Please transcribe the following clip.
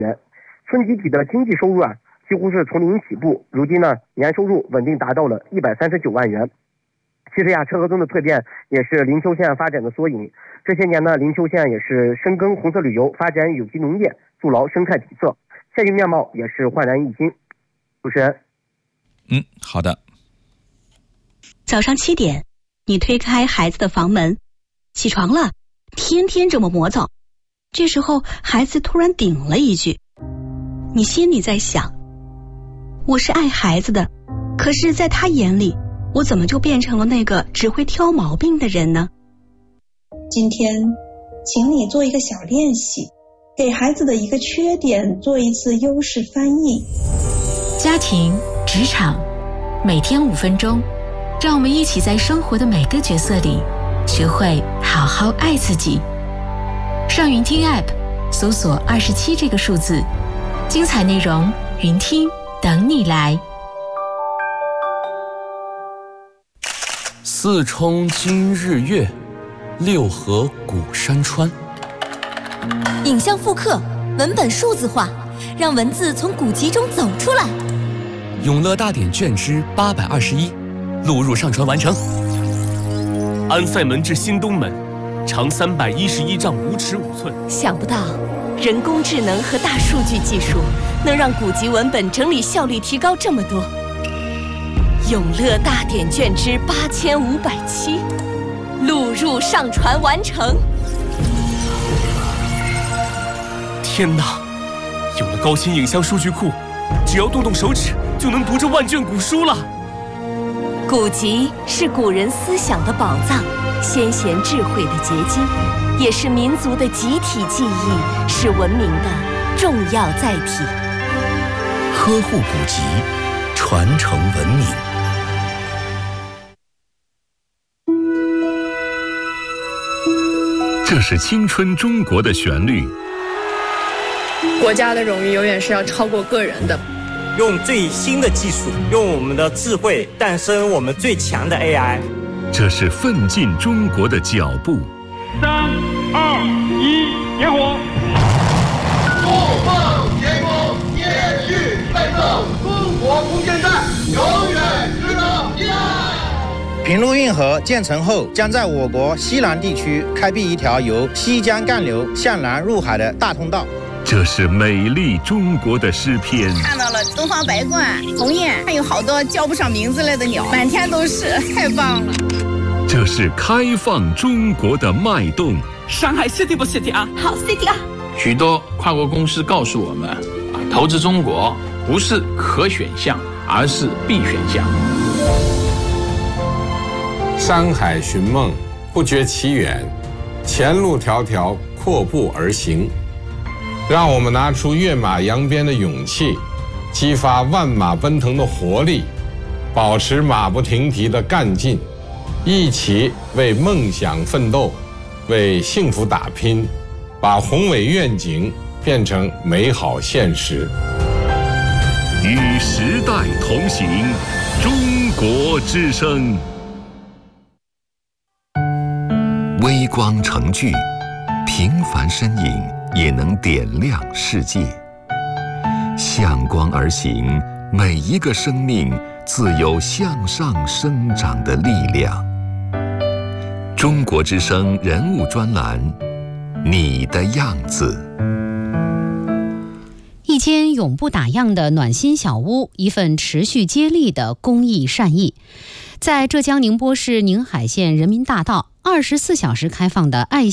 元。村集体的经济收入几乎是从零起步，如今呢年收入稳定达到了139万元。其实车河村的蜕变也是灵丘县发展的缩影。这些年呢，灵丘县也是深耕红色旅游，发展有机农业，筑牢生态底色，县域面貌也是焕然一新。主持人， 好的。 早上7点，你推开孩子的房门，起床了，天天这么磨蹭。这时候孩子突然顶了一句，你心里在想，我是爱孩子的，可是在他眼里，我怎么就变成了那个只会挑毛病的人呢？ 今天请你做一个小练习，给孩子的一个缺点做一次优势翻译。 家庭、职场，每天5分钟，让我们一起在生活的每个角色里学会好好爱自己。上云听 App 搜索27这个数字，精彩内容云听等你来。 四冲今日月，六合古山川。 影像复刻，文本数字化，让文字从古籍中走出来。 永乐大典卷之821，录入上传完成。安塞门至新东门，长311丈5尺5寸。 想不到，人工智能和大数据技术能让古籍文本整理效率提高这么多。永乐大典卷之8507，录入上传完成。 天哪，有了高清影像数据库，只要动动手指就能读这万卷古书了。 古籍是古人思想的宝藏，先贤智慧的结晶，也是民族的集体记忆，是文明的重要载体。 呵护古籍，传承文明。这是青春中国的旋律。 国家的荣誉永远是要超过个人的。 用最新的技术，用我们的智慧诞生我们最强的 AI。 这是奋进中国的脚步。 3、2、1，点火！ 不放前锋，延续奋斗，中国空间站永远值得依赖。 平陆运河建成后，将在我国西南地区开辟一条由西江干流向南入海的大通道。 这是美丽中国的诗篇。 看到了东方白鹳、鸿雁，还有好多叫不上名字来的鸟，满天都是，太棒了。 这是开放中国的脉动。 上海 City 不 City 啊？ 好 City 啊！ 许多跨国公司告诉我们，投资中国不是可选项，而是必选项。 山海寻梦，不觉其远，前路迢迢，阔步而行。让我们拿出跃马扬鞭的勇气，激发万马奔腾的活力，保持马不停蹄的干劲，一起为梦想奋斗，为幸福打拼，把宏伟愿景变成美好现实。 与时代同行，中国之声。微光成炬，平凡身影也能点亮世界。向光而行，每一个生命自有向上生长的力量。中国之声人物专栏，你的样子。 一间永不打烊的暖心小屋，一份持续接力的公益善意。在浙江宁波市宁海县人民大道，24小时开放的爱